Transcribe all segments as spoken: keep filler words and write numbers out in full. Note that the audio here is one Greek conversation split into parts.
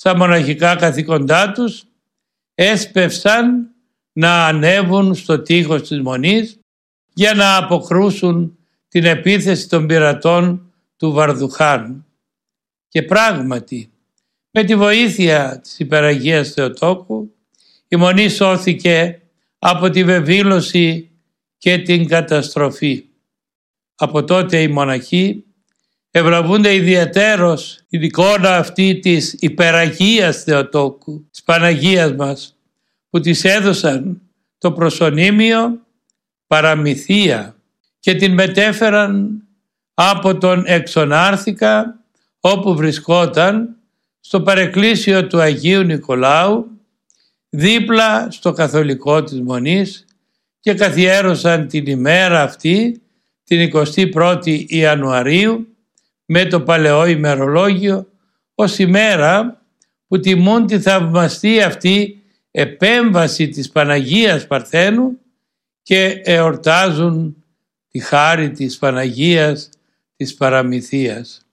στα μοναχικά καθήκοντά τους, έσπευσαν να ανέβουν στο τείχος της Μονής για να αποκρούσουν την επίθεση των πειρατών του Βαρδουχάν. Και πράγματι, με τη βοήθεια της Υπεραγίας Θεοτόκου, η Μονή σώθηκε από τη βεβήλωση και την καταστροφή. Από τότε οι μοναχοί ευλαβούνται ιδιαιτέρως την εικόνα αυτή της Υπεραγίας Θεοτόκου, της Παναγίας μας, που της έδωσαν το προσωνύμιο παραμυθία και την μετέφεραν από τον Εξονάρθηκα, όπου βρισκόταν στο παρεκκλήσιο του Αγίου Νικολάου, δίπλα στο καθολικό της Μονής, και καθιέρωσαν την ημέρα αυτή, την εικοστή πρώτη Ιανουαρίου, με το παλαιό ημερολόγιο, ως ημέρα που τιμούν τη θαυμαστή αυτή επέμβαση της Παναγίας Παρθένου και εορτάζουν τη χάρη της Παναγίας της Παραμυθίας.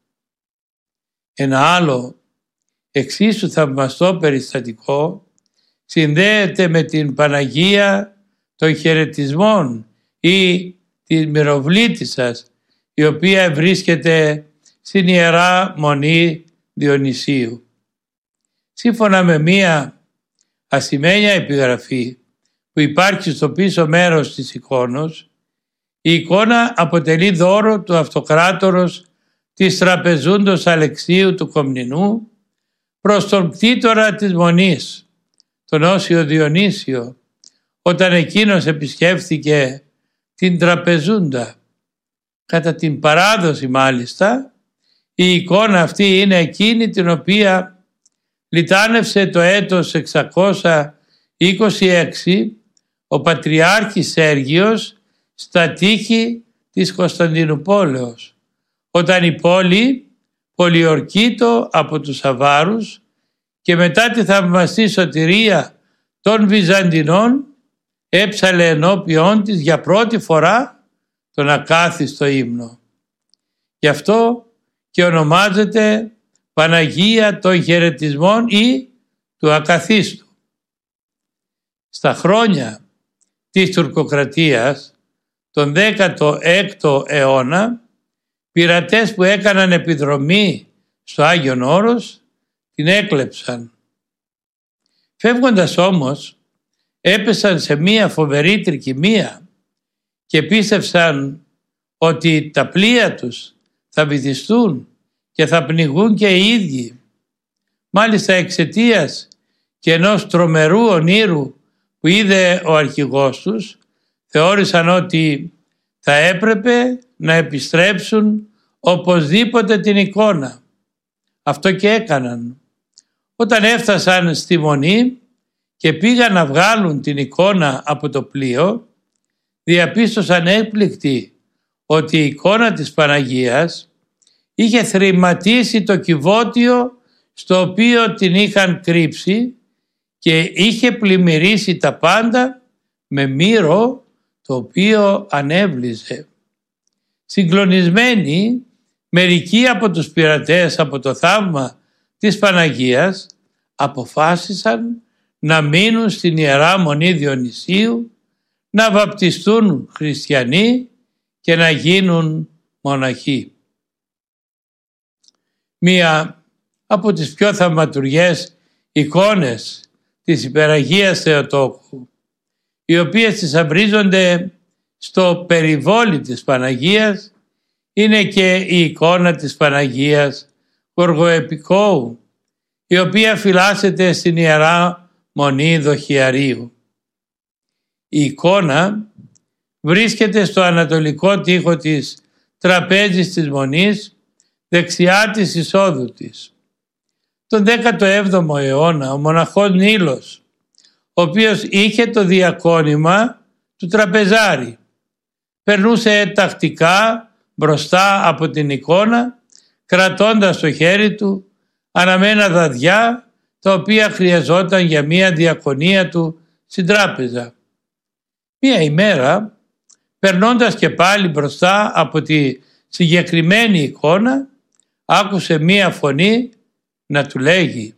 Ένα άλλο εξίσου θαυμαστό περιστατικό συνδέεται με την Παναγία των Χαιρετισμών ή της Μυροβλήτισσας, η οποία βρίσκεται στην Ιερά Μονή Διονυσίου. Σύμφωνα με μία ασημένια επιγραφή που υπάρχει στο πίσω μέρος της εικόνος, η εικόνα αποτελεί δώρο του αυτοκράτορος της τραπεζούντος Αλεξίου του Κομνηνού προς τον κτήτορα της Μονής, τον Όσιο Διονύσιο, όταν εκείνος επισκέφθηκε την τραπεζούντα. Κατά την παράδοση μάλιστα, η εικόνα αυτή είναι εκείνη την οποία λιτάνευσε το έτος εξακόσια είκοσι έξι ο Πατριάρχης Σέργιος στα τείχη της Κωνσταντινουπόλεως, όταν η πόλη πολιορκείτο από τους Αβάρους και μετά τη θαυμαστή σωτηρία των Βυζαντινών έψαλε ενώπιον της για πρώτη φορά τον ακάθιστο ύμνο. Γι' αυτό και ονομάζεται Παναγία των Χαιρετισμών ή του Ακαθίστου. Στα χρόνια της τουρκοκρατίας, τον δέκατο έκτο αιώνα, πειρατές που έκαναν επιδρομή στο Άγιον Όρος την έκλεψαν. Φεύγοντας όμως, έπεσαν σε μία φοβερή τρικυμία και πίστευσαν ότι τα πλοία τους θα βυθιστούν και θα πνιγούν και οι ίδιοι. Μάλιστα εξαιτίας και ενός τρομερού ονείρου που είδε ο αρχηγός τους, θεώρησαν ότι θα έπρεπε να επιστρέψουν οπωσδήποτε την εικόνα. Αυτό και έκαναν. Όταν έφτασαν στη Μονή και πήγαν να βγάλουν την εικόνα από το πλοίο, διαπίστωσαν έκπληκτοι ότι η εικόνα της Παναγίας είχε θρηματίσει το κυβότιο στο οποίο την είχαν κρύψει και είχε πλημμυρίσει τα πάντα με μύρο το οποίο ανέβλυζε. Συγκλονισμένοι, μερικοί από τους πειρατές από το θαύμα της Παναγίας αποφάσισαν να μείνουν στην Ιερά Μονή Διονυσίου, να βαπτιστούν χριστιανοί και να γίνουν μοναχοί. Μία από τις πιο θαυματουργές εικόνες της Υπεραγίας Θεοτόκου, οι οποίες θησαυρίζονται στο περιβόλι της Παναγίας, είναι και η εικόνα της Παναγίας Γοργοεπικόου, η οποία φυλάσσεται στην Ιερά Μονή Δοχιαρίου. Η εικόνα βρίσκεται στο ανατολικό τοίχο της τραπέζης της Μονής, δεξιά της εισόδου της. Τον δέκατο έβδομο αιώνα ο μοναχός Νήλος, ο οποίος είχε το διακόνημα του τραπεζάρι, περνούσε τακτικά μπροστά από την εικόνα, κρατώντας στο χέρι του αναμένα δαδιά, τα οποία χρειαζόταν για μία διακονία του στην τράπεζα. Μία ημέρα, περνώντας και πάλι μπροστά από τη συγκεκριμένη εικόνα, άκουσε μία φωνή να του λέγει